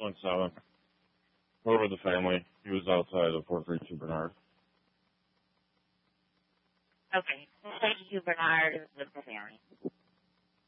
617. We're with the family. He was outside of 432 Bernard. Okay. 432 Bernard with the family.